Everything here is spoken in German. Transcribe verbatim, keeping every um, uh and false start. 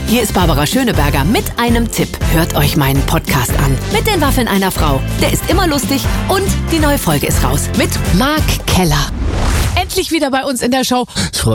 Hier ist Barbara Schöneberger mit einem Tipp. Hört euch meinen Podcast an. Mit den Waffeln einer Frau. Der ist immer lustig und die neue Folge ist raus. Mit Marc Keller. Endlich wieder bei uns in der Show.